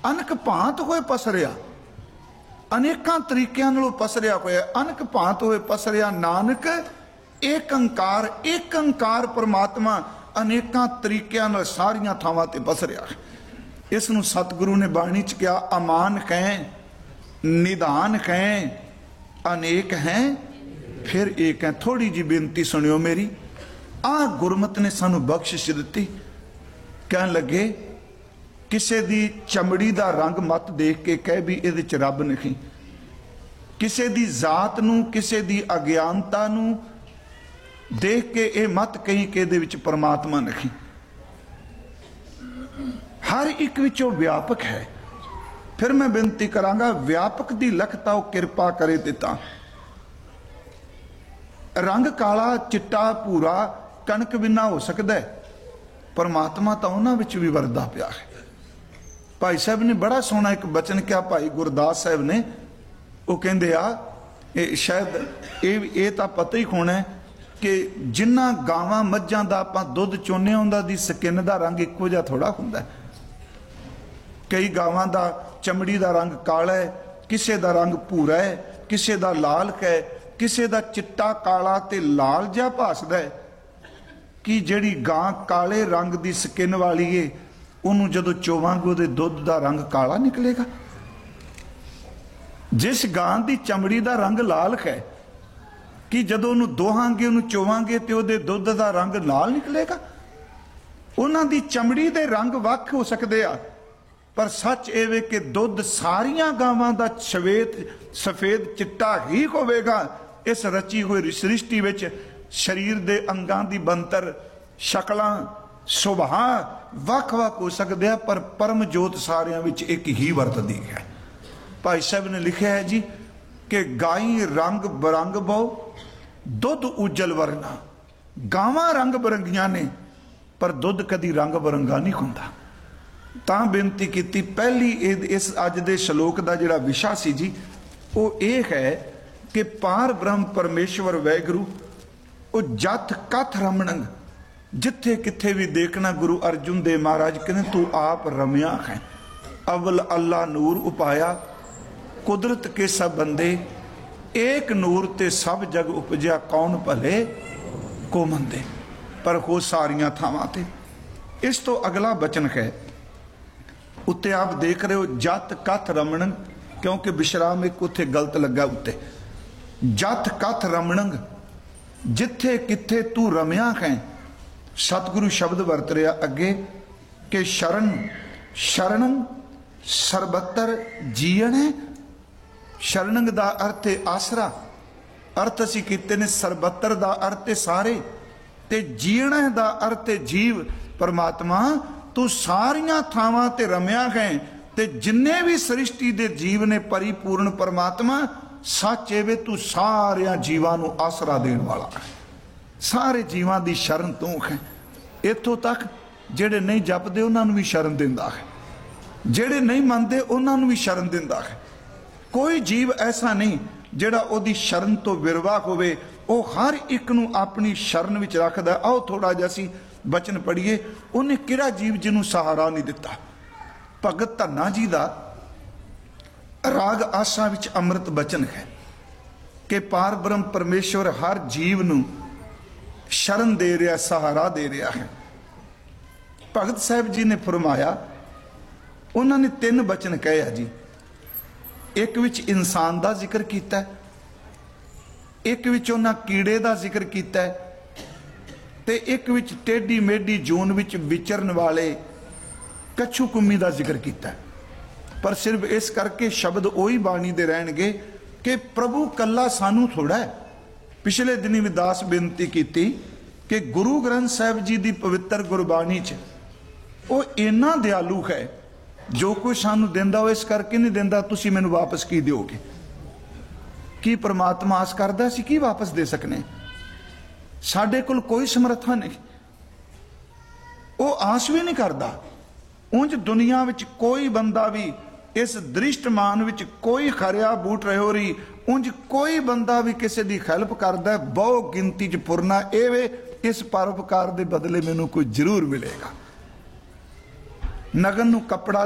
अनक भांत होए पसरिया, अनेकां तरीकिਆਂ नालों पसरिया होया, अनक भांत होए पसरिया नानक एक अंकार परमात्मा अनेकां तरीकिਆਂ नाल सारियां थावां ते पसरिया। इस नूं सतगुरु ने बाणी च कहा अमान हैं, निधान हैं, अनेक हैं, फिर एक है। थोड़ी जी बेनती सुनियो मेरी, आ गुरमत ने सानू बख्शिश दिती। कहन लगे किसे दी चमड़ी दा रंग मत देख के कह भी इहदे च रब नहीं, किसे दी जात नू किसे दी अज्ञानता नू देख के ये मत कही कि इहदे विच परमात्मा नहीं। हर एक विचों व्यापक है। फिर मैं बेनती करांगा व्यापक दी लखता वो किरपा करे दिता। रंग काला चिट्टा भूरा कणक बिना हो सकता है, परमात्मा तो उन्हां विच भी वरदा पिया है। भाई साहब ने बड़ा सोहना एक बचन किया, भाई गुरदास साहब ने, वो कहंदे आ शायद ये तो पता ही होना है कि जिन्ना गावां मझां दा आपां दुध चोने उन्हां दी स्किन दा रंग इक्को जिहा थोड़ा हुंदा है। कई गावां दा चमड़ी दा रंग काला है, किसे दा रंग भूरा है, किसे दा लाल है, किसे दा चिट्टा काला ते लाल जिहा भासदा है। कि जिहड़ी गां काले रंग दी स्किन वाली है, उन्होंने जदों चोवांगे उहदे दुध दा रंग काला निकलेगा। जिस गां दी चमड़ी दा रंग लाल है, कि जदों उन्होंने दोहांगे उन्होंने चोवांगे तो उहदे दुध दा रंग लाल निकलेगा। उन्हां दी चमड़ी दे रंग वख हो सकदे आ, पर सच एवे कि दुध सारियां गावां दा सफेद चिट्टा ही होवेगा। इस रची हुई सृष्टि विच शरीर दे अंगां दी बनतर शक्लां सुभाव वख वख हो सकते हैं, पर परम जोत सारियां विच एक ही वरतदी है। भाई साहब ने लिखा है जी कि गाई रंग बरंग बहु दुध उजल वरना। गावां रंग बरंगियां ने, पर दुध कदी रंग बरंगा नहीं हुंदा। तां बेनती की पहली इस अज दे श्लोक का जिहड़ा विशा सी जी, वो ये है कि पार ब्रह्म परमेश्वर वैगुरु वो जथ कथ रमणंग। जिथे किथे भी देखना गुरु अर्जुन देव महाराज कहते तू आप रमया है। अव्वल अल्लाह नूर उपाया, कुदरत के सब बंदे, एक नूर ते सब जग उपजया, कौन भले को मंदे। पर हो सारियां थावां ते। इस तो अगला बचन है उत्ते आप देख रहे हो जत कथ रमणंग, क्योंकि विश्राम एक उत्थे गलत लगा उत्ते। जत कथ रमणंग, जिथे किथे तू रमया है। सतगुरु शब्द वरत रहा अगे कि शरण शरणं सर्वत्र जीण है। शरणंग दा अर्थ है आसरा, अर्थ असी कीते ने सर्वत्र दा अर्थ है सारे, ते जीण दा अर्थ है जीव। परमात्मा तू सारियां थावां ते रमया है, ते जिन्ने भी सृष्टि दे जीव ने परिपूर्ण परमात्मा सच एवे तू सारियां जीवां नू आसरा देण वाला है। सारे जीवां दी शरण तू है। इत्थों तक जेड़े नहीं जपदे उन्हां नू भी शरण दिंदा है, जेड़े नहीं मनदे उन्हां नू भी शरण दिंदा है। कोई जीव ऐसा नहीं जेड़ा ओदी शरण तो विरवा होवे, वो हर एक नू अपनी शरण विच रखदा। आओ थोड़ा जिहा सी बचन पढ़िए। उन्हें किहड़ा जीव जिन्हों सहारा नहीं दिता। भगत धन्ना जी का राग आशा विच अमृत बचन है कि पार ब्रह्म परमेश्वर हर जीव नू शरण दे रहा, सहारा दे रहा है। भगत साहब जी ने फरमाया, उन्होंने 3 बचन कहे जी। एक विच इंसान का जिक्र किया, एक विच उन्हां कीड़े का जिक्र किया, ते एक विच टेढ़ी मेढ़ी जून विच विचरन वाले कछू कुम्मी का जिक्र किया। पर सिर्फ इस करके शब्द उही बाणी दे रहणगे कि प्रभु कला सानू थोड़ा है। पिछले दिनी भी दास बेनती की कि गुरु ग्रंथ साहिब जी की पवित्र गुरबाणी च वो इन्ना दयालु है, जो कोई सानू देंदा वो इस करके नहीं देंदा तुसी मैनू वापस की दोगे। की परमात्मा आस करदा असीं की वापस दे सकने? साडे कोल कोई समर्था नहीं, वो आस भी नहीं करता। उंज दुनिया विच कोई बंदा भी इस दृष्टमान विच कोई खरिया बूट रहो रही, उंज कोई बंदा भी किसी की हेल्प करता है, बहु गिनती च पुरना एवे इस परोपकार के बदले मैनू कोई जरूर मिलेगा। नगन नू कपड़ा